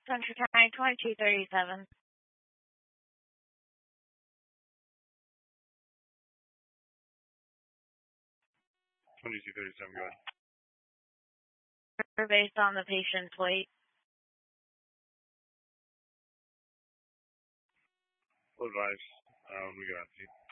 Central Time 2237. 2237, go ahead. Based on the patient's weight. Full advice. We got to see.